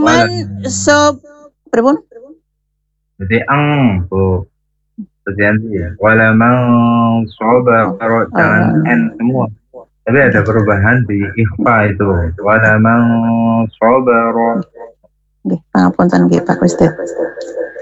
man so pripun? Jadi bu. Terjadi wala mang soba kalau jangan n semua. Tapi ada perubahan di ikhfa itu. Wala mang soba ro. Nggih, pangapunten nggih Pak Ustaz.